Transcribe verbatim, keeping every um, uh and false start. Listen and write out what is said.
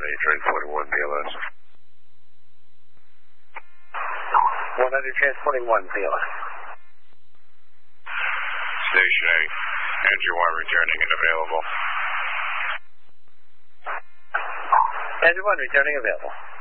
hundred transporting one B L S. one hundred transporting one B L S. Station eight, Andrew one returning and available. Andrew one returning available.